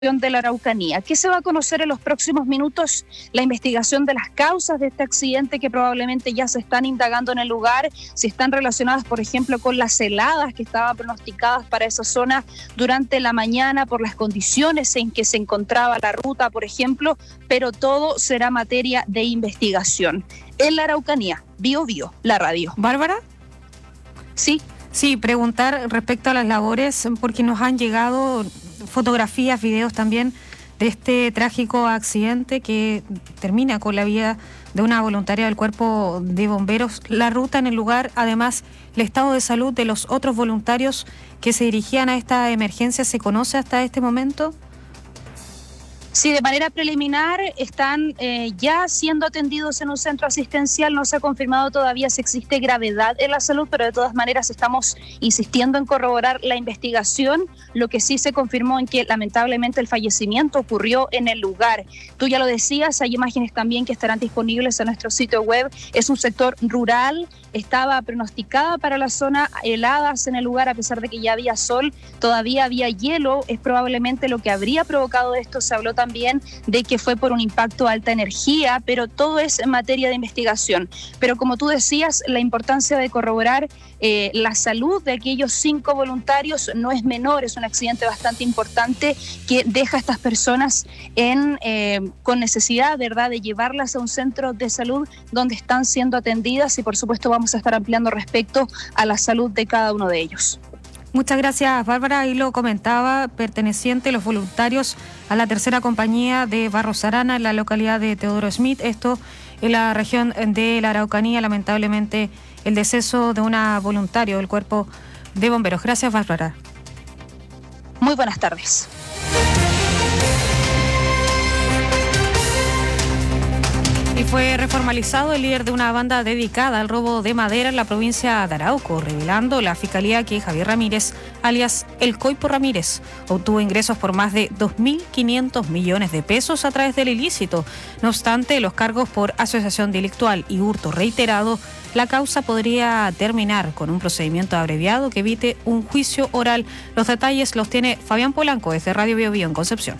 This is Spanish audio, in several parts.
de la Araucanía. ¿Qué se va a conocer en los próximos minutos? La investigación de las causas de este accidente que probablemente ya se están indagando en el lugar, si están relacionadas, por ejemplo, con las heladas que estaban pronosticadas para esa zona durante la mañana por las condiciones en que se encontraba la ruta, por ejemplo, pero todo será materia de investigación. En la Araucanía, Bio Bio, la radio. ¿Bárbara? Sí. Sí, preguntar respecto a las labores, porque nos han llegado fotografías, videos también de este trágico accidente que termina con la vida de una voluntaria del Cuerpo de Bomberos. La ruta en el lugar, además, el estado de salud de los otros voluntarios que se dirigían a esta emergencia, ¿se conoce hasta este momento? Sí, de manera preliminar están ya siendo atendidos en un centro asistencial. No se ha confirmado todavía si existe gravedad en la salud, pero de todas maneras estamos insistiendo en corroborar la investigación. Lo que sí se confirmó en que lamentablemente el fallecimiento ocurrió en el lugar. Tú ya lo decías, hay imágenes también que estarán disponibles en nuestro sitio web. Es un sector rural, estaba pronosticada para la zona heladas en el lugar, a pesar de que ya había sol, todavía había hielo. Es probablemente lo que habría provocado esto. Se habló también de que fue por un impacto de alta energía, pero todo es en materia de investigación. Pero como tú decías, la importancia de corroborar la salud de aquellos 5 voluntarios no es menor, es un accidente bastante importante que deja a estas personas con necesidad, ¿verdad?, de llevarlas a un centro de salud donde están siendo atendidas, y por supuesto vamos a estar ampliando respecto a la salud de cada uno de ellos. Muchas gracias, Bárbara. Ahí lo comentaba, perteneciente los voluntarios a la tercera compañía de Barros Arana en la localidad de Teodoro Smith, esto en la región de la Araucanía. Lamentablemente el deceso de una voluntaria del Cuerpo de Bomberos. Gracias, Bárbara. Muy buenas tardes. Y fue reformalizado el líder de una banda dedicada al robo de madera en la provincia de Arauco, revelando la fiscalía que Javier Ramírez, alias El Coipo Ramírez, obtuvo ingresos por más de 2.500 millones de pesos a través del ilícito. No obstante, los cargos por asociación delictual y hurto reiterado, la causa podría terminar con un procedimiento abreviado que evite un juicio oral. Los detalles los tiene Fabián Polanco desde Radio Bio Bio en Concepción.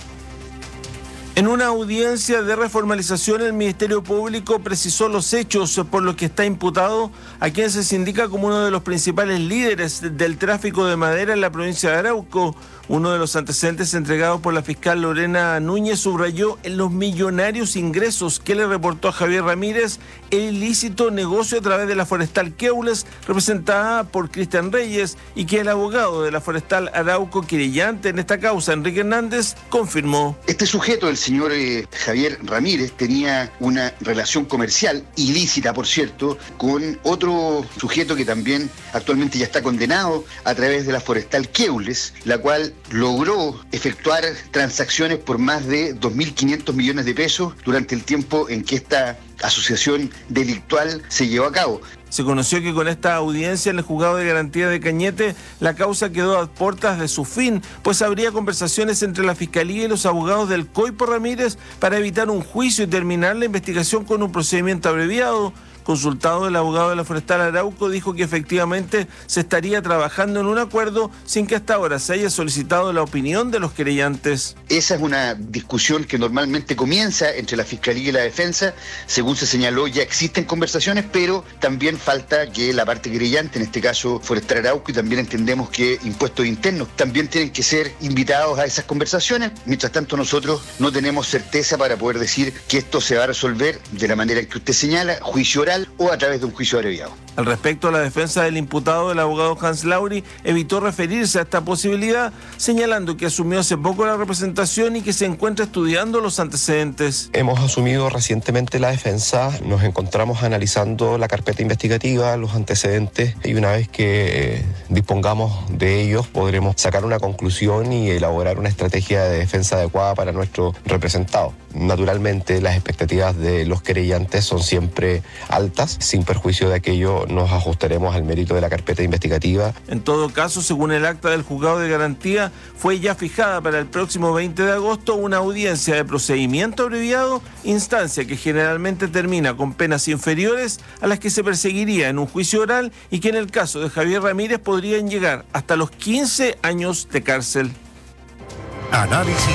En una audiencia de reformalización, el Ministerio Público precisó los hechos por los que está imputado a quien se indica como uno de los principales líderes del tráfico de madera en la provincia de Arauco. Uno de los antecedentes entregados por la fiscal Lorena Núñez subrayó en los millonarios ingresos que le reportó a Javier Ramírez el ilícito negocio a través de la Forestal Queules, representada por Cristian Reyes, y que el abogado de la Forestal Arauco querellante en esta causa, Enrique Hernández, confirmó. Este sujeto, el señor Javier Ramírez, tenía una relación comercial, ilícita por cierto, con otro sujeto que también actualmente ya está condenado a través de la Forestal Queules, la cual logró efectuar transacciones por más de 2.500 millones de pesos durante el tiempo en que esta asociación delictual se llevó a cabo. Se conoció que con esta audiencia en el juzgado de garantía de Cañete, la causa quedó a puertas de su fin, pues habría conversaciones entre la Fiscalía y los abogados del Coipo Ramírez para evitar un juicio y terminar la investigación con un procedimiento abreviado. Consultado, el abogado de la Forestal Arauco dijo que efectivamente se estaría trabajando en un acuerdo sin que hasta ahora se haya solicitado la opinión de los querellantes. Esa es una discusión que normalmente comienza entre la Fiscalía y la Defensa. Según se señaló, ya existen conversaciones, pero también falta que la parte querellante, en este caso Forestal Arauco, y también entendemos que Impuestos Internos, también tienen que ser invitados a esas conversaciones. Mientras tanto, nosotros no tenemos certeza para poder decir que esto se va a resolver de la manera en que usted señala, juicio oral o a través de un juicio abreviado. Al respecto, la defensa del imputado, el abogado Hans Lauri, evitó referirse a esta posibilidad, señalando que asumió hace poco la representación y que se encuentra estudiando los antecedentes. Hemos asumido recientemente la defensa, nos encontramos analizando la carpeta investigativa, los antecedentes, y una vez que dispongamos de ellos podremos sacar una conclusión y elaborar una estrategia de defensa adecuada para nuestro representado. Naturalmente, las expectativas de los querellantes son siempre altas. Sin perjuicio de aquello, nos ajustaremos al mérito de la carpeta investigativa. En todo caso, según el acta del juzgado de garantía, fue ya fijada para el próximo 20 de agosto una audiencia de procedimiento abreviado, instancia que generalmente termina con penas inferiores a las que se perseguiría en un juicio oral y que en el caso de Javier Ramírez podrían llegar hasta los 15 años de cárcel. Análisis